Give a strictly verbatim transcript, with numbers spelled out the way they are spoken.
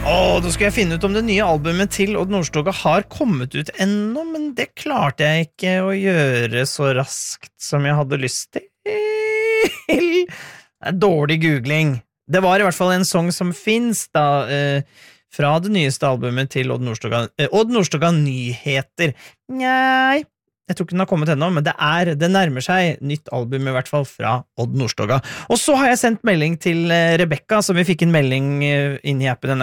Åh, da skulle jeg finne ut om det nye albumet til Odd Nordstoga har kommet ut ennå, men det klarte jeg ikke å gjøre så raskt som jeg hadde lyst til. Det er dårlig googling. Det var i hvert fall en sang som finnes da, eh, fra det nyeste albumet til Odd Nordstoga. Eh, Odd Nordstoga Nyheter. Nei, jeg tror ikke den har kommet ennå, men det er, det nærmer seg nytt album i hvert fall fra Odd Nordstoga. Og så har jeg sendt melding til Rebecca, som vi fikk en melding inn i appen